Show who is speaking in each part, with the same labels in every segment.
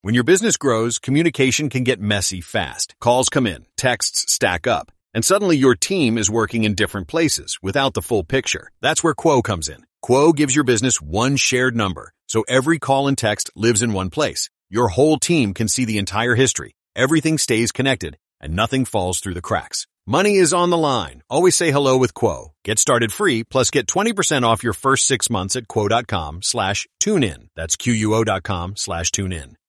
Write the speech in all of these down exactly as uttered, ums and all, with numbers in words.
Speaker 1: When your business grows, communication can get messy fast. Calls come in, texts stack up, and suddenly your team is working in different places without the full picture. That's where Quo comes in. Quo gives your business one shared number, so every call and text lives in one place. Your whole team can see the entire history. Everything stays connected, and nothing falls through the cracks. Money is on the line. Always say hello with Quo. Get started free, plus get twenty percent off your first six months at quo.com slash tune in. That's Q-U-O.com slash tune in.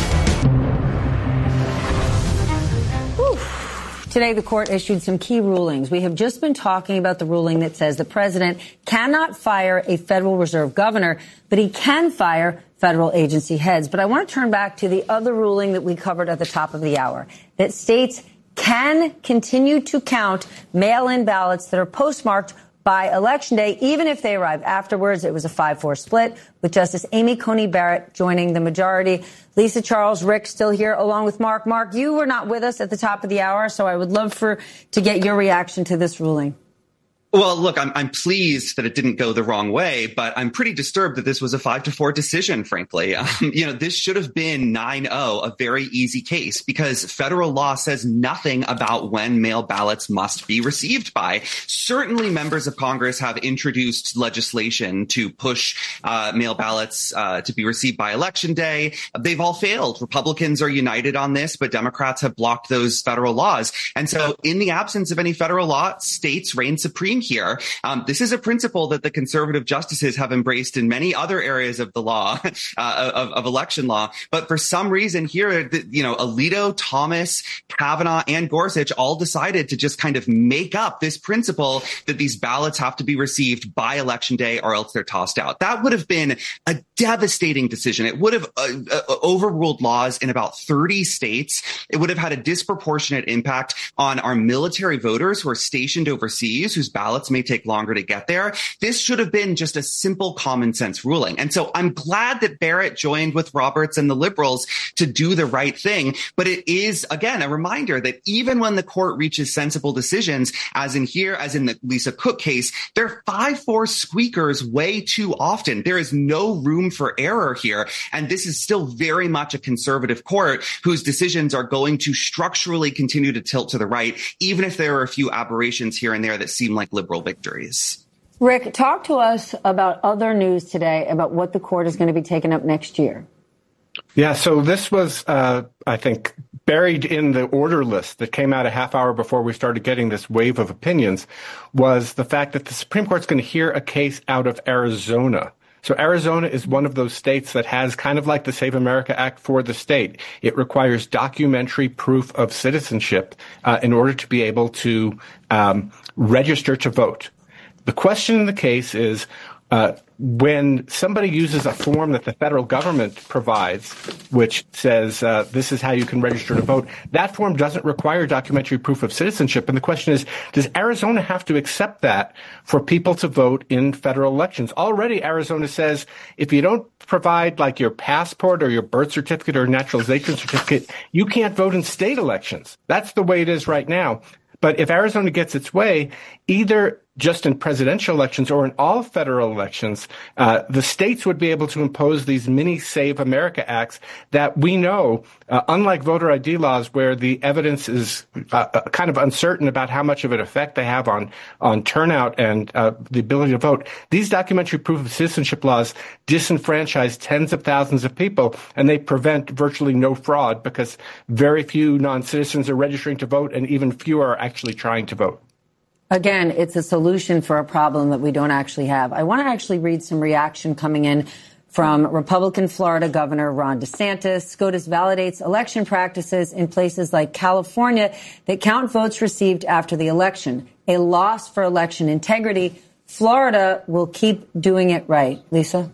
Speaker 2: Today, the court issued some key rulings. We have just been talking about the ruling that says the president cannot fire a Federal Reserve governor, but he can fire federal agency heads. But I want to turn back to the other ruling that we covered at the top of the hour, that states can continue to count mail-in ballots that are postmarked by Election Day, even if they arrive afterwards. It was a five four split with Justice Amy Coney Barrett joining the majority. Lisa, Charles, Rick still here along with Mark. Mark, you were not with us at the top of the hour, so I would love for to get your reaction to this ruling.
Speaker 3: Well, look, I'm, I'm pleased that it didn't go the wrong way, but I'm pretty disturbed that this was a five to four decision, frankly. Um, you know, this should have been nine oh, a very easy case, because federal law says nothing about when mail ballots must be received by. Certainly members of Congress have introduced legislation to push uh, mail ballots uh, to be received by Election Day. They've all failed. Republicans are united on this, but Democrats have blocked those federal laws. And so in the absence of any federal law, states reign supreme here. Um, this is a principle that the conservative justices have embraced in many other areas of the law, uh, of, of election law. But for some reason here, the, you know, Alito, Thomas, Kavanaugh, and Gorsuch all decided to just kind of make up this principle that these ballots have to be received by Election Day or else they're tossed out. That would have been a devastating decision. It would have uh, uh, overruled laws in about thirty states. It would have had a disproportionate impact on our military voters who are stationed overseas, whose ballots may take longer to get there. This should have been just a simple common sense ruling. And so I'm glad that Barrett joined with Roberts and the liberals to do the right thing. But it is, again, a reminder that even when the court reaches sensible decisions, as in here, as in the Lisa Cook case, they're five four squeakers way too often. There is no room for error here. And this is still very much a conservative court whose decisions are going to structurally continue to tilt to the right, even if there are a few aberrations here and there that seem like liberal victories.
Speaker 2: Rick, talk to us about other news today about what the court is going to be taking up next year.
Speaker 4: Yeah, so this was, uh, I think, buried in the order list that came out a half hour before we started getting this wave of opinions, was the fact that the Supreme Court's going to hear a case out of Arizona. So Arizona is one of those states that has kind of like the Save America Act for the state. It requires documentary proof of citizenship uh, in order to be able to um, register to vote. The question in the case is, uh, when somebody uses a form that the federal government provides, which says uh, this is how you can register to vote, that form doesn't require documentary proof of citizenship. And the question is, does Arizona have to accept that for people to vote in federal elections? Already, Arizona says if you don't provide like your passport or your birth certificate or naturalization certificate, you can't vote in state elections. That's the way it is right now. But if Arizona gets its way, either just in presidential elections or in all federal elections, uh, the states would be able to impose these mini Save America Acts that we know, uh, unlike voter I D laws where the evidence is uh, kind of uncertain about how much of an effect they have on, on turnout and uh, the ability to vote, these documentary proof of citizenship laws disenfranchise tens of thousands of people, and they prevent virtually no fraud because very few non-citizens are registering to vote and even fewer are actually trying to vote.
Speaker 2: Again, it's a solution for a problem that we don't actually have. I want to actually read some reaction coming in from Republican Florida Governor Ron DeSantis. SCOTUS validates election practices in places like California that count votes received after the election. A loss for election integrity. Florida will keep doing it right. Lisa?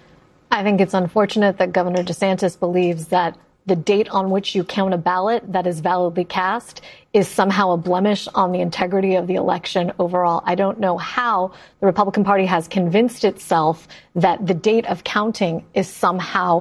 Speaker 5: I think it's unfortunate that Governor DeSantis believes that the date on which you count a ballot that is validly cast is somehow a blemish on the integrity of the election overall. I don't know how the Republican Party has convinced itself that the date of counting is somehow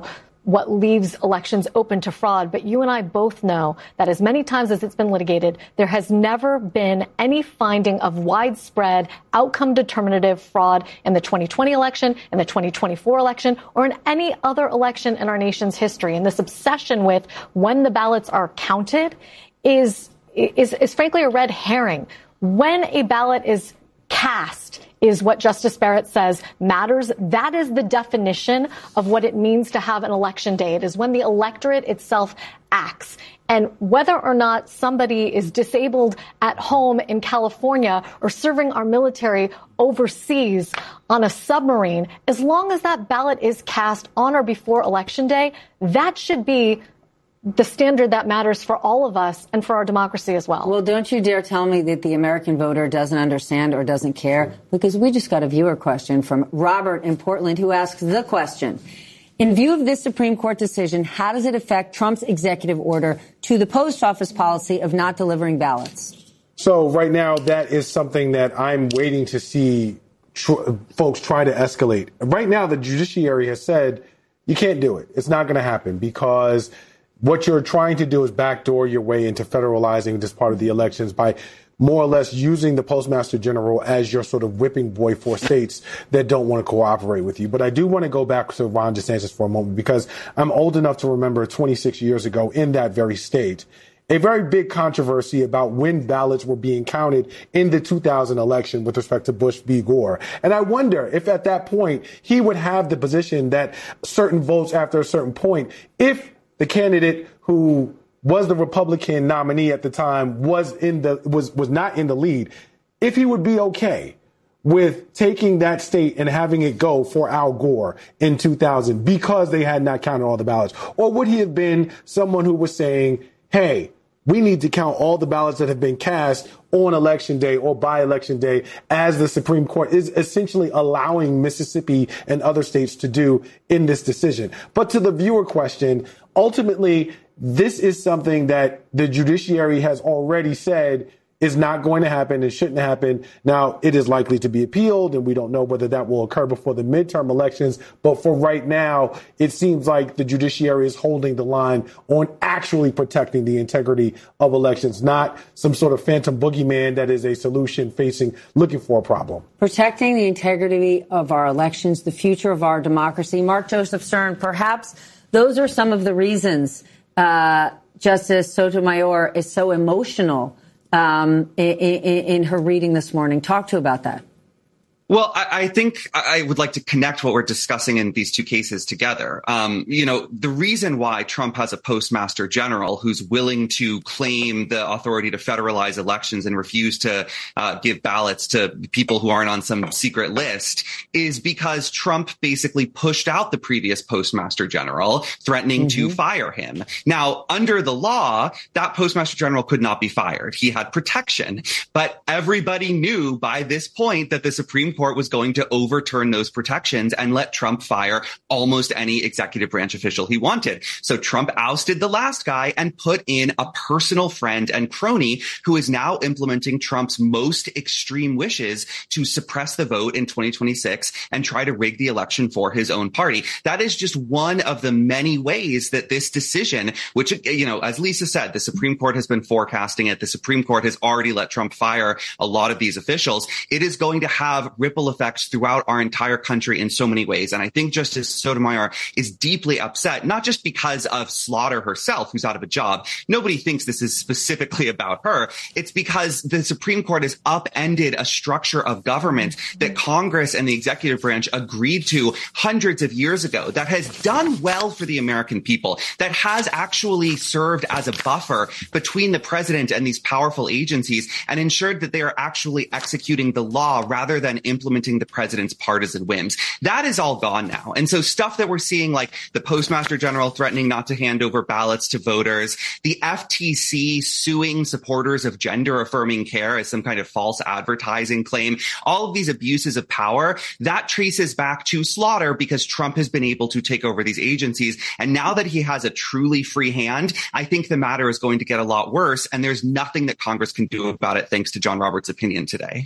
Speaker 5: what leaves elections open to fraud. But you and I both know that as many times as it's been litigated, there has never been any finding of widespread outcome determinative fraud in the twenty twenty election, in the twenty twenty-four election, or in any other election in our nation's history. And this obsession with when the ballots are counted is, is, is frankly a red herring. When a ballot is cast is what Justice Barrett says matters. That is the definition of what it means to have an election day. It is when the electorate itself acts. And whether or not somebody is disabled at home in California or serving our military overseas on a submarine, as long as that ballot is cast on or before Election Day, that should be the standard that matters for all of us and for our democracy as well.
Speaker 2: Well, don't you dare tell me that the American voter doesn't understand or doesn't care, because we just got a viewer question from Robert in Portland who asks the question. In view of this Supreme Court decision, how does it affect Trump's executive order to the post office policy of not delivering ballots?
Speaker 6: So right now, that is something that I'm waiting to see tr- folks try to escalate. Right now, the judiciary has said you can't do it. It's not going to happen because what you're trying to do is backdoor your way into federalizing this part of the elections by more or less using the Postmaster General as your sort of whipping boy for states that don't want to cooperate with you. But I do want to go back to Ron DeSantis for a moment, because I'm old enough to remember twenty-six years ago in that very state, a very big controversy about when ballots were being counted in the two thousand election with respect to Bush v. Gore. And I wonder if at that point he would have the position that certain votes after a certain point, if the candidate who was the Republican nominee at the time was in the was was not in the lead, if he would be okay with taking that state and having it go for Al Gore in two thousand because they had not counted all the ballots, or would he have been someone who was saying, "Hey, we need to count all the ballots that have been cast on Election Day or by Election Day," as the Supreme Court is essentially allowing Mississippi and other states to do in this decision. But to the viewer question, ultimately, this is something that the judiciary has already said is not going to happen and shouldn't happen. Now, it is likely to be appealed, and we don't know whether that will occur before the midterm elections. But for right now, it seems like the judiciary is holding the line on actually protecting the integrity of elections, not some sort of phantom boogeyman that is a solution facing, looking for a problem.
Speaker 2: Protecting the integrity of our elections, the future of our democracy. Mark Joseph Stern, perhaps those are some of the reasons uh, Justice Sotomayor is so emotional Um, in, in, in her reading this morning. Talk to about that.
Speaker 3: Well, I, I think I would like to connect what we're discussing in these two cases together. Um, you know, the reason why Trump has a postmaster general who's willing to claim the authority to federalize elections and refuse to uh, give ballots to people who aren't on some secret list is because Trump basically pushed out the previous postmaster general, threatening mm-hmm. to fire him. Now, under the law, that postmaster general could not be fired. He had protection. But everybody knew by this point that the Supreme Court was going to overturn those protections and let Trump fire almost any executive branch official he wanted. So Trump ousted the last guy and put in a personal friend and crony who is now implementing Trump's most extreme wishes to suppress the vote in twenty twenty-six and try to rig the election for his own party. That is just one of the many ways that this decision, which, you know, as Lisa said, the Supreme Court has been forecasting it. The Supreme Court has already let Trump fire a lot of these officials. It is going to have ripple effects throughout our entire country in so many ways. And I think Justice Sotomayor is deeply upset, not just because of Slaughter herself, who's out of a job. Nobody thinks this is specifically about her. It's because the Supreme Court has upended a structure of government that Congress and the executive branch agreed to hundreds of years ago that has done well for the American people, that has actually served as a buffer between the president and these powerful agencies and ensured that they are actually executing the law rather than implementing the president's partisan whims. That is all gone now. And so stuff that we're seeing, like the Postmaster General threatening not to hand over ballots to voters, the F T C suing supporters of gender affirming care as some kind of false advertising claim, all of these abuses of power, that traces back to Slaughter because Trump has been able to take over these agencies. And now that he has a truly free hand, I think the matter is going to get a lot worse. And there's nothing that Congress can do about it, thanks to John Roberts' opinion today.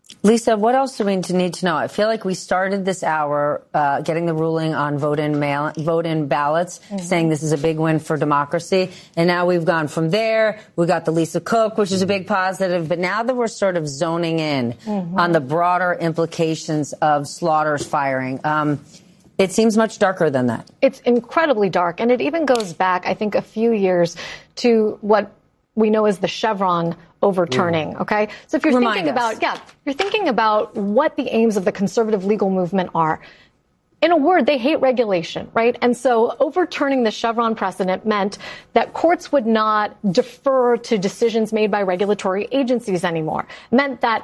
Speaker 2: Lisa, what else do we need to know? I feel like we started this hour uh, getting the ruling on vote-in mail, vote-in ballots, mm-hmm. saying this is a big win for democracy. And now we've gone from there. We got the Lisa Cook, which is a big positive. But now that we're sort of zoning in mm-hmm. on the broader implications of Slaughter's firing, um, it seems much darker than that.
Speaker 5: It's incredibly dark. And it even goes back, I think, a few years to what we know as the Chevron overturning. Mm. OK, so if you're
Speaker 2: Remind
Speaker 5: thinking
Speaker 2: us.
Speaker 5: about yeah, you're thinking about what the aims of the conservative legal movement are. In a word, they hate regulation, right? And so overturning the Chevron precedent meant that courts would not defer to decisions made by regulatory agencies anymore. Meant that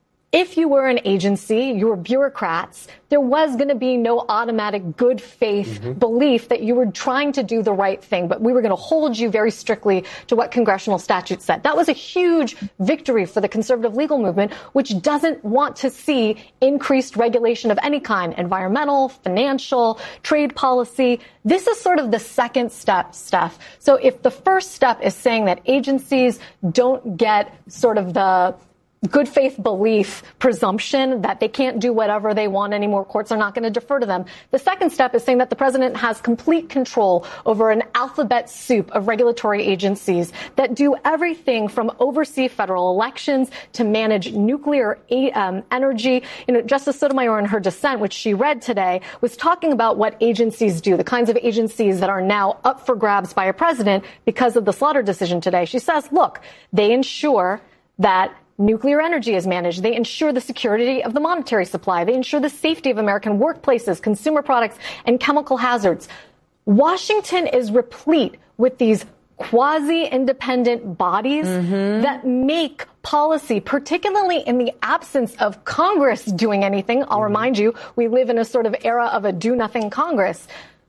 Speaker 5: if you were an agency, you were bureaucrats, there was going to be no automatic good faith mm-hmm. belief that you were trying to do the right thing, but we were going to hold you very strictly to what congressional statute said. That was a huge victory for the conservative legal movement, which doesn't want to see increased regulation of any kind, environmental, financial, trade policy. This is sort of the second step, Steph. So if the first step is saying that agencies don't get sort of the good faith belief presumption that they can't do whatever they want anymore, courts are not going to defer to them. The second step is saying that the president has complete control over an alphabet soup of regulatory agencies that do everything from oversee federal elections to manage nuclear um, energy. You know, Justice Sotomayor in her dissent, which she read today, was talking about what agencies do, the kinds of agencies that are now up for grabs by a president because of the Slaughter decision today. She says, look, they ensure that nuclear energy is managed. They ensure the security of the monetary supply. They ensure the safety of American workplaces, consumer products, and chemical hazards. Washington is replete with these quasi-independent bodies mm-hmm. that make policy, particularly in the absence of Congress doing anything. I'll mm-hmm. remind you, we live in a sort of era of a do-nothing Congress.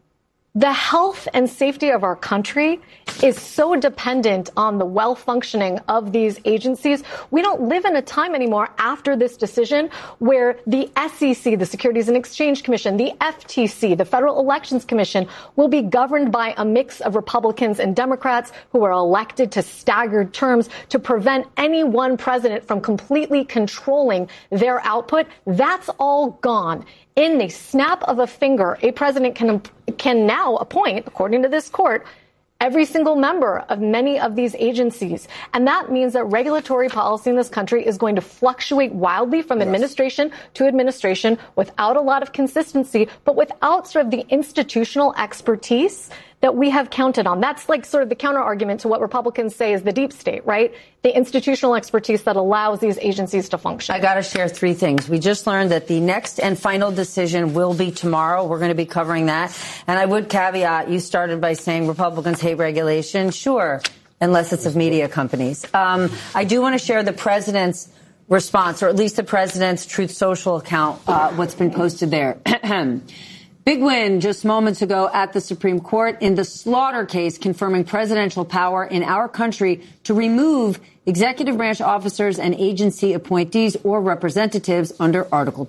Speaker 5: The health and safety of our country is so dependent on the well-functioning of these agencies. We don't live in a time anymore after this decision where the S E C, the Securities and Exchange Commission, the F T C, the Federal Elections Commission, will be governed by a mix of Republicans and Democrats who are elected to staggered terms to prevent any one president from completely controlling their output. That's all gone. In the snap of a finger, a president can can now appoint, according to this court, every single member of many of these agencies. And that means that regulatory policy in this country is going to fluctuate wildly from yes. administration to administration without a lot of consistency, but without sort of the institutional expertise that we have counted on. That's like sort of the counter argument to what Republicans say is the deep state, right? The institutional expertise that allows these agencies to function.
Speaker 2: I got to share three things. We just learned that the next and final decision will be tomorrow. We're going to be covering that. And I would caveat, you started by saying Republicans hate regulation. Sure, unless it's of media companies. Um, I do want to share the president's response, or at least the president's Truth Social account, uh, what's been posted there. Big win just moments ago at the Supreme Court in the Slaughter case, confirming presidential power in our country to remove executive branch officers and agency appointees or representatives under Article